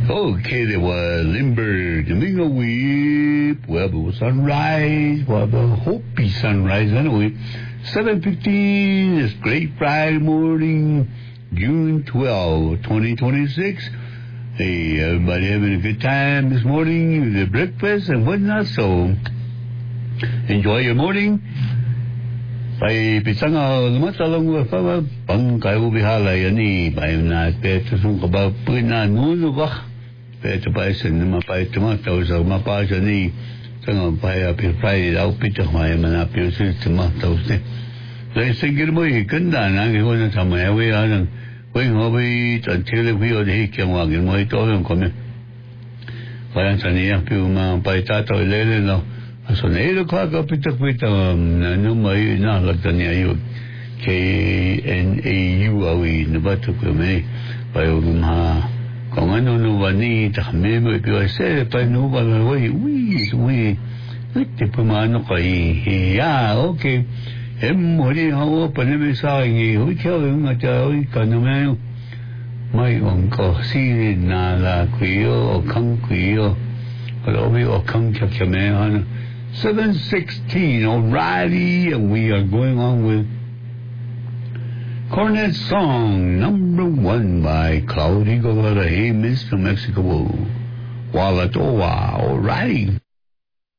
Okay, there was Lindbergh, Domingo Weep, Weber Sunrise, Weber Hopi Sunrise, anyway. 7:15, this great Friday morning, June 12, 2026. Hey, everybody having a good time this morning with the breakfast and whatnot, so enjoy your morning. Pai pisanga matalong pa pang kayo bihala yani pai na peto sung kaba puna nuno ba peto pai sen ma pai tuma tau sa ma pa jani sanga pai api pai au pita mai mana pi su tuma tau se lai singir mo ikanda na ke hona tama ya we ana we hobi tan tele wi o de ke mo ge mo to yon kome pai tani ya pi ma pai ta to lele no so 8 o'clock up at the no mai na la tania yo KNAU awi nabatu kome pa yung kung ano no wani ta kami mo ipyo se pa no ba we ite pumano kai ya okay mori hawo pa ne sa ngi hu kyo yung ata oi kaname mai on ko si na la kuyo o kang kuyo o kang kame ana 7:16, alrighty, and we are going on with Cornet song number 1 by Claudio Guevara. Hey, Mr. Mexico, Wala Toa, alrighty.